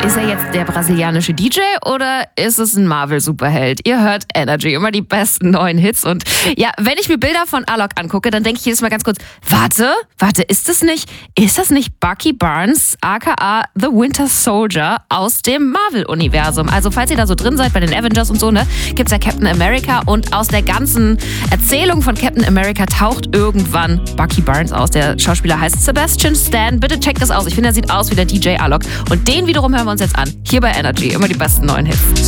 Ist er jetzt der brasilianische DJ oder ist es ein Marvel-Superheld? Ihr hört Energy, immer die besten neuen Hits. Und ja, wenn ich mir Bilder von Alok angucke, dann denke ich jedes Mal ganz kurz, warte, ist das nicht Bucky Barnes, aka The Winter Soldier aus dem Marvel-Universum? Also falls ihr da so drin seid bei den Avengers und so, ne, gibt's ja Captain America und aus der ganzen Erzählung von Captain America taucht irgendwann Bucky Barnes aus. Der Schauspieler heißt Sebastian Stan. Bitte checkt das aus. Ich finde, er sieht aus wie der DJ Alok. Und den wiederum hören wir uns jetzt an. Hier bei Energy. Immer die besten neuen Hits.